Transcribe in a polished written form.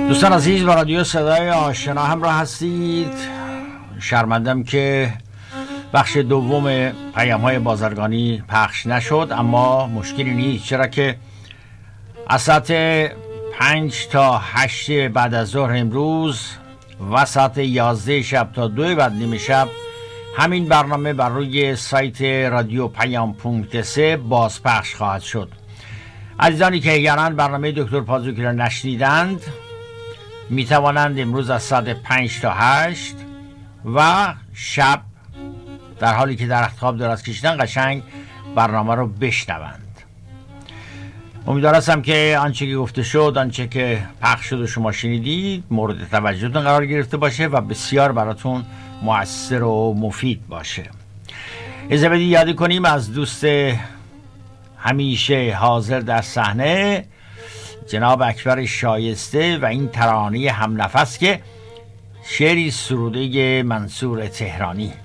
دوستان عزیز، با رادیو صدای آشنا همراه هستید. شرمندم که بخش دوم پیام‌های بازرگانی پخش نشد، اما مشکلی نیست، چرا که از ساعت 5 تا 8 بعد از ظهر امروز و ساعت 11 شب تا 2 بعد نیم شب همین برنامه بر روی سایت رادیو پیام.3 بازپخش خواهد شد. عزیزانی که اگران برنامه دکتر پازوکی را نشنیدند می توانند امروز از ساعت 5 تا 8 و شب در حالی که در خواب دراز کشیدن قشنگ برنامه رو بشنوند. امیدوارم که آنچه که گفته شد، آنچه که پخش شد و شما شنیدید مورد توجهتون قرار گرفته باشه و بسیار براتون مؤثر و مفید باشه. اجازه بدید یاد کنیم از دوست همیشه حاضر در صحنه جناب اکبر شایسته و این ترانه هم نفس که شعری سروده منصور تهرانی.